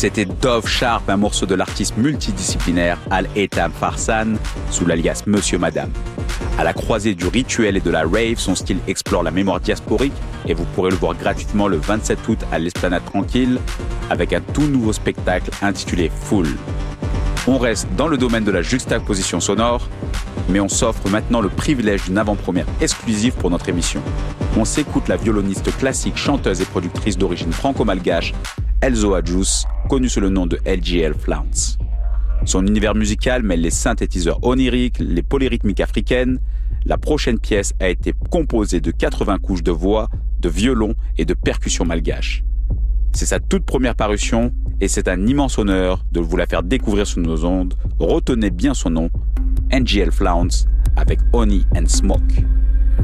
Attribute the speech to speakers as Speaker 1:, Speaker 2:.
Speaker 1: C'était Dove Sharp, un morceau de l'artiste multidisciplinaire Al-Etam Farsan, sous l'alias Monsieur Madame. À la croisée du rituel et de la rave, son style explore la mémoire diasporique et vous pourrez le voir gratuitement le 27 août à l'Esplanade Tranquille avec un tout nouveau spectacle intitulé Full. On reste dans le domaine de la juxtaposition sonore, mais on s'offre maintenant le privilège d'une avant-première exclusive pour notre émission. On s'écoute la violoniste classique, chanteuse et productrice d'origine franco-malgache, Elzo Adjous, connue sous le nom de LGL Flounce. Son univers musical mêle les synthétiseurs oniriques, les polyrythmiques africaines. La prochaine pièce a été composée de 80 couches de voix, de violon et de percussions malgaches. C'est sa toute première parution et c'est un immense honneur de vous la faire découvrir sur nos ondes. Retenez bien son nom, NGL Flounce avec Honey and Smoke.